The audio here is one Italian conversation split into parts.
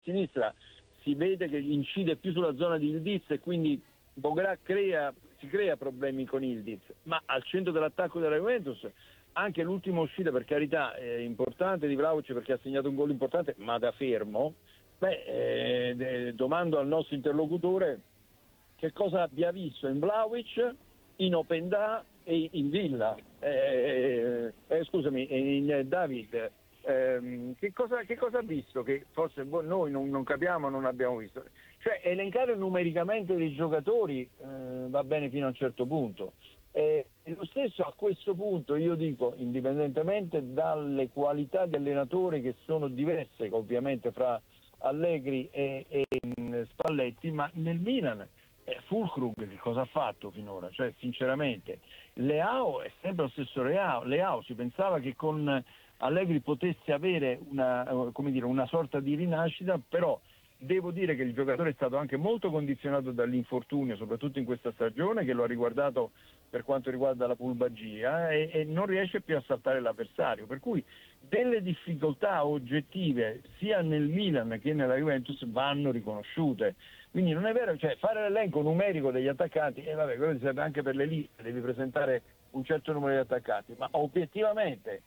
sinistra si vede che incide più sulla zona di Ildiz e quindi Bogra si crea problemi con Ildiz, ma al centro dell'attacco della Juventus anche l'ultima uscita, per carità, importante di Vlahovic perché ha segnato un gol importante, ma da fermo. Domando al nostro interlocutore che cosa abbia visto in Vlahovic, in Openda e in Villa, in David. Che cosa ha visto che forse noi non capiamo, non abbiamo visto? Cioè, elencare numericamente dei giocatori va bene fino a un certo punto. E lo stesso a questo punto io dico, indipendentemente dalle qualità di allenatori che sono diverse ovviamente fra Allegri e Spalletti, ma nel Milan Füllkrug che cosa ha fatto finora? Cioè, sinceramente, Leao è sempre lo stesso Leao. Si pensava che con Allegri potesse avere una sorta di rinascita, però devo dire che il giocatore è stato anche molto condizionato dall'infortunio, soprattutto in questa stagione, che lo ha riguardato per quanto riguarda la pubalgia, e non riesce più a saltare l'avversario, per cui delle difficoltà oggettive sia nel Milan che nella Juventus vanno riconosciute. Quindi non è vero, cioè fare l'elenco numerico degli attaccanti, quello serve anche per le liste, devi presentare un certo numero di attaccanti, ma obiettivamente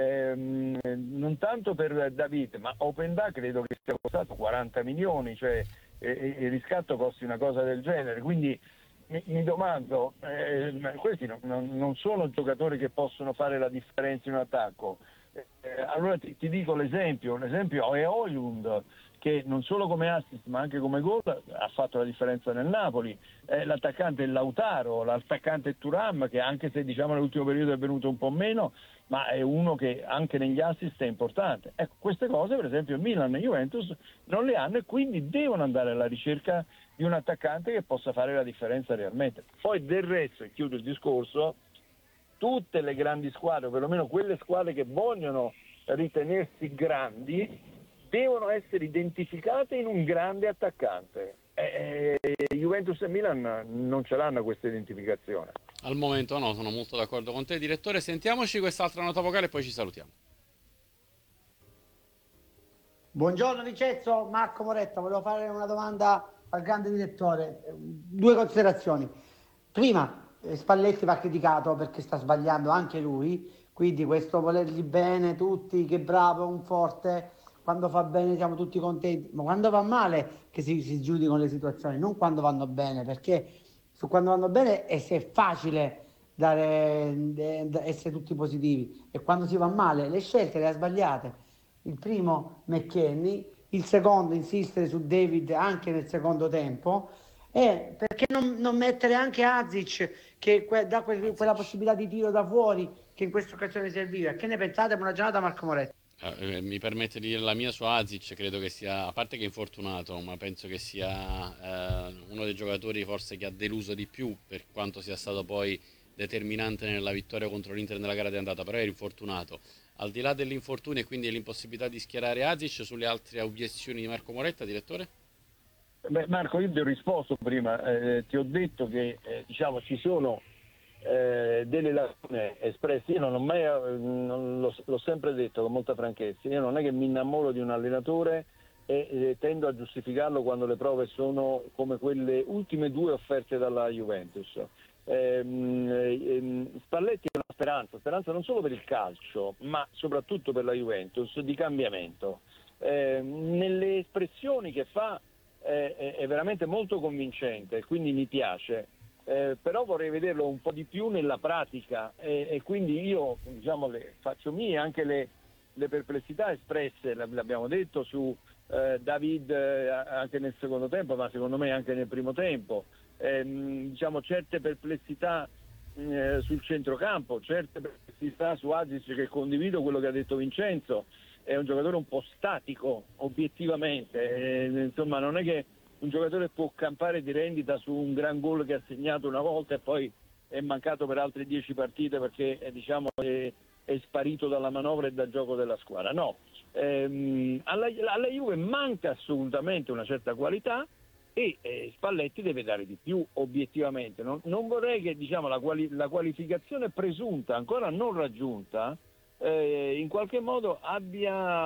non tanto per David, ma Openda credo che sia costato 40 milioni, cioè il riscatto costi una cosa del genere, quindi mi domando, questi non sono giocatori che possono fare la differenza in un attacco. Allora ti dico l'esempio è Højlund, che non solo come assist ma anche come gol ha fatto la differenza nel Napoli. L'attaccante è Lautaro, l'attaccante è Thuram, che anche se diciamo nell'ultimo periodo è venuto un po' meno, ma è uno che anche negli assist è importante. Ecco, queste cose per esempio Milan e Juventus non le hanno, e quindi devono andare alla ricerca di un attaccante che possa fare la differenza realmente. Poi del resto, e chiudo il discorso, tutte le grandi squadre, o perlomeno quelle squadre che vogliono ritenersi grandi, devono essere identificate in un grande attaccante. Juventus e Milan non ce l'hanno questa identificazione. Al momento no, sono molto d'accordo con te, direttore. Sentiamoci quest'altra nota vocale e poi ci salutiamo. Buongiorno Vincenzo, Marco Moretta, volevo fare una domanda al grande direttore. Due considerazioni. Prima, Spalletti va criticato perché sta sbagliando anche lui, quindi questo volergli bene tutti, che bravo, un forte, quando fa bene siamo tutti contenti, ma quando va male che si giudicano le situazioni, non quando vanno bene, perché su quando vanno bene è facile essere tutti positivi, e quando si va male le scelte le ha sbagliate. Il primo McKennie, il secondo insistere su David anche nel secondo tempo, e perché non mettere anche Azic che dà quella possibilità di tiro da fuori che in questa occasione serviva. Che ne pensate? Buona giornata Marco Moretti. Mi permette di dire la mia su Azic, credo che sia, a parte che è infortunato, ma penso che sia uno dei giocatori forse che ha deluso di più, per quanto sia stato poi determinante nella vittoria contro l'Inter nella gara di andata, però era infortunato. Al di là dell'infortunio e quindi dell'impossibilità di schierare Azic, sulle altre obiezioni di Marco Moretta, direttore? Marco, io ti ho risposto prima, ti ho detto che ci sono delle lacune espresse. Io l'ho sempre detto con molta franchezza, io non è che mi innamoro di un allenatore e tendo a giustificarlo quando le prove sono come quelle ultime due offerte dalla Juventus. Spalletti è una speranza non solo per il calcio ma soprattutto per la Juventus di cambiamento. Nelle espressioni che fa è veramente molto convincente, quindi mi piace. Però vorrei vederlo un po' di più nella pratica, e quindi io faccio mie anche le perplessità espresse, l'abbiamo detto, su David anche nel secondo tempo, ma secondo me anche nel primo tempo, certe perplessità sul centrocampo, certe perplessità su Azic, che condivido quello che ha detto Vincenzo. È un giocatore un po' statico obiettivamente, insomma non è che un giocatore può campare di rendita su un gran gol che ha segnato una volta e poi è mancato per altre 10 partite perché è sparito dalla manovra e dal gioco della squadra. No, alla Juve manca assolutamente una certa qualità e Spalletti deve dare di più obiettivamente. Non vorrei che la qualificazione presunta ancora non raggiunta in qualche modo abbia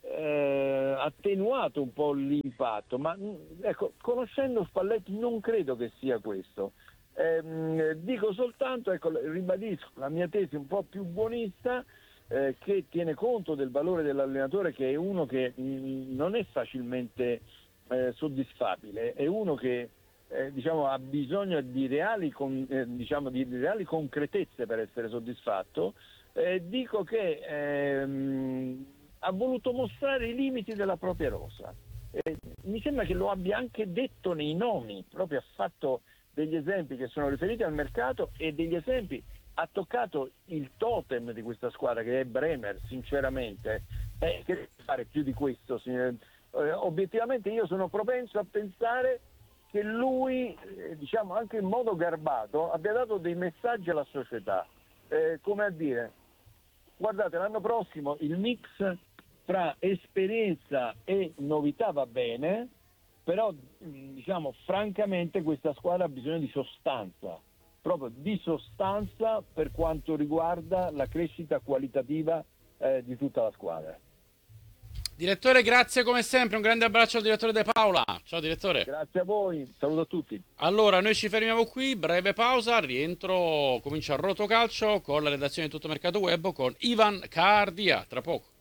attenuato un po' l'impatto, ma ecco, conoscendo Spalletti non credo che sia questo. Dico soltanto, ecco, ribadisco la mia tesi un po' più buonista, che tiene conto del valore dell'allenatore, che è uno che non è facilmente soddisfabile, è uno che diciamo, ha bisogno di reali concretezze per essere soddisfatto. Dico che ha voluto mostrare i limiti della propria rosa. Mi sembra che lo abbia anche detto nei nomi, proprio ha fatto degli esempi che sono riferiti al mercato e degli esempi, ha toccato il totem di questa squadra che è Bremer, sinceramente. Che deve fare più di questo? Obiettivamente io sono propenso a pensare che lui, diciamo anche in modo garbato, abbia dato dei messaggi alla società, come a dire: guardate, l'anno prossimo il mix tra esperienza e novità va bene, però diciamo francamente questa squadra ha bisogno di sostanza, proprio di sostanza per quanto riguarda la crescita qualitativa di tutta la squadra. Direttore, grazie come sempre, un grande abbraccio al direttore De Paola. Ciao direttore. Grazie a voi, saluto a tutti. Allora, noi ci fermiamo qui, breve pausa, rientro, comincia Rotocalcio con la redazione di Tutto Mercato Web con Ivan Cardia, tra poco.